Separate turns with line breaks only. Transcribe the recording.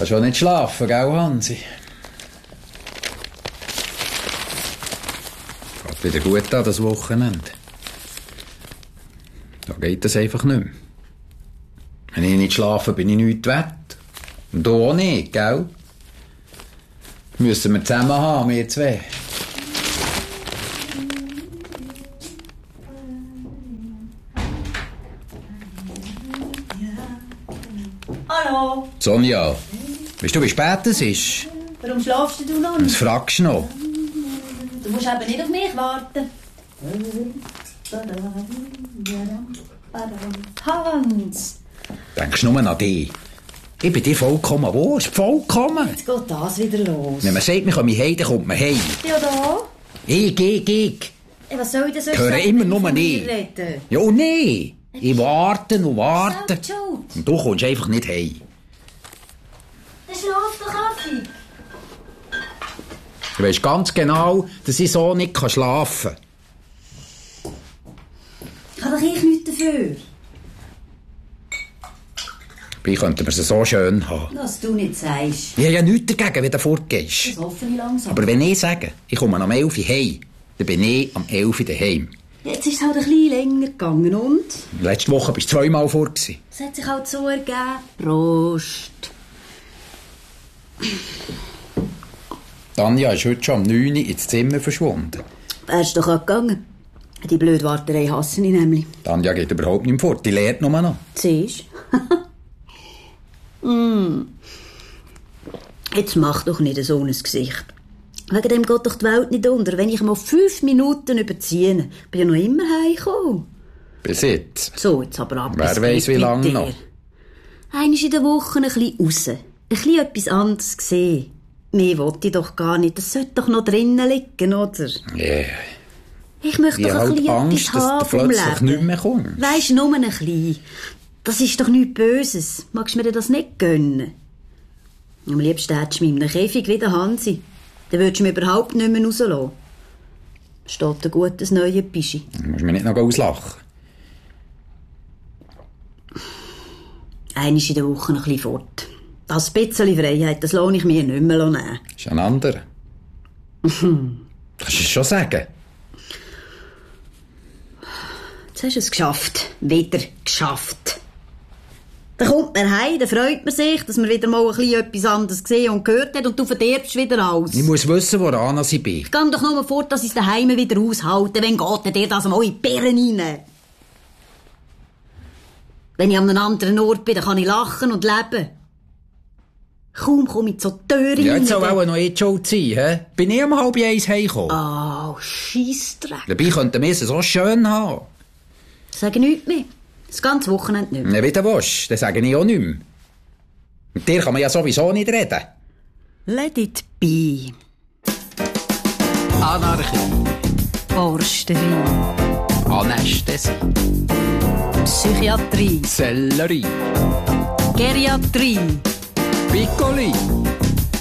Kannst schon nicht schlafen, gell, Hansi? Geht wieder gut an, das Wochenende. Da geht das einfach nicht mehr. Wenn ich nicht schlafe, bin ich nichts wert. Und du auch nicht, gell? Müssen wir zusammen haben, wir zwei.
Hallo.
Sonja, weißt du, wie spät es ist?
Warum schlafst du noch nicht?
Was fragst du noch?
Du musst eben nicht auf mich warten. Hans!
Denkst du nur an dich? Ich bin dir vollkommen wurscht, vollkommen.
Jetzt geht das wieder los.
Wenn man sagt, man komme heim, dann kommt man heim.
Ja, da.
Ich.
Hey, was soll ich denn sonst
Höre
sagen,
immer
wenn ich
nur
von
nicht.
dir rede?
Ja, und nee. Ich warte und warte.
Selbst schuld.
Und du kommst einfach nicht heim.
Dann schlaf doch, Affi.
Du weisst ganz genau, dass ich so nicht schlafen kann.
Ich habe doch nichts dafür.
Dabei könnten wir es so schön haben.
Was du nicht sagst.
Ich habe ja nichts dagegen, wenn du fortgehst.
Das hoffe ich langsam.
Aber wenn ich sage, ich komme am 11 Uhr heim, dann bin ich am 11 Uhr daheim.
Jetzt ist es halt ein bisschen länger gegangen und?
Letzte Woche bist du 2-mal fort gewesen.
Es hat sich halt so ergeben. Prost.
Tanja ist heute schon um 9 Uhr ins Zimmer verschwunden.
Wärst doch auch gegangen. Die blöde Warterei hasse ich nämlich.
Tanja geht überhaupt nicht mehr fort, die lernt nur noch.
Siehst Jetzt mach doch nicht so ein Gesicht. Wegen dem geht doch die Welt nicht unter. Wenn ich mal 5 Minuten überziehe, bin ich noch immer heimgekommen.
Bis jetzt.
So, jetzt aber ab.
Wer weiss, wie lange noch.
Einmal in der Woche ein bisschen raus. Ein bisschen etwas anderes sehen. Mehr wollte ich doch gar nicht. Das sollte doch noch drinnen liegen, oder?
Yeah.
Ich möchte
Ich
doch
habe
ein
halt
bisschen
Angst,
etwas haben
dass du
vom
plötzlich
Leben.
nicht mehr kommst.
Weisst, nur ein bisschen. Das ist doch nichts Böses. Magst du mir das nicht gönnen? Am liebsten hättest du mich in einem Käfig wie der Hansi. Dann würdest du mich überhaupt nicht mehr rauslassen. Steht ein gutes neues Bischi.
Du musst mich nicht noch auslachen.
Einmal in der Woche ein bisschen fort. Das bisschen Freiheit, das lohne ich mir nicht mehr nehmen.
Das ist ein anderer. Kannst du es schon sagen?
Jetzt hast du es geschafft. Wieder geschafft. Dann kommt man heim, dann freut man sich, dass man wieder mal ein bisschen etwas anderes gesehen und gehört hat und du verderbst wieder alles.
Ich muss wissen, woran ich bin.
Ich gehe doch nur fort, dass ich es daheim wieder aushalte. Wenn geht dir das mal in die Birnen rein? Wenn ich an einem anderen Ort bin, dann kann ich lachen und leben. Kaum komme ich zur Tür rein.
Ja, jetzt soll auch noch jetzt schuld sein, hä? Bin ich um 12:30 heimgekommen.
Oh, Scheissdreck.
Dabei könnten wir es so schön haben.
Sag nichts mehr. Das ganze Wochenende nicht mehr.
Na, wie du willst, dann sage ich auch nicht mehr. Mit dir kann man ja sowieso nicht reden.
Let it be.
Anarchie.
Forsterei.
Anästhesie.
Psychiatrie.
Sellerie.
Geriatrie.
Piccoli.